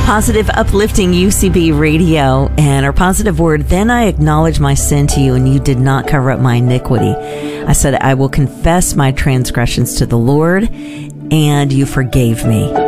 Positive, uplifting UCB radio, and our positive word, then I acknowledge my sin to you, and you did not cover up my iniquity. I said, I will confess my transgressions to the Lord, and you forgave me.